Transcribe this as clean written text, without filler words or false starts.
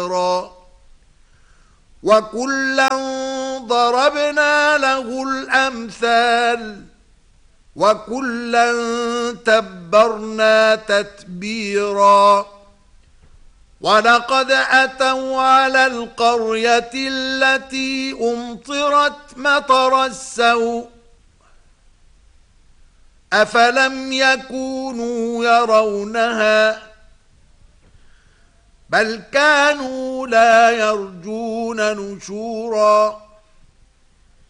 وكلا ضربنا له الأمثال وكلا تبرنا تتبيرا ولقد أتوا على القرية التي أمطرت مطر السوء أفلم يكونوا يرونها بل كانوا لا يرجون نشورا